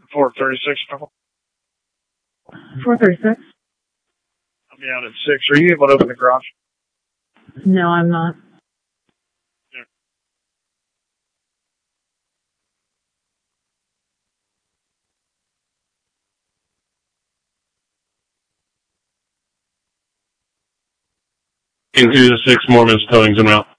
436. 436? I'll be out at 6. Are you able to open the garage? No, I'm not. Into the 6 Mormons towing them out.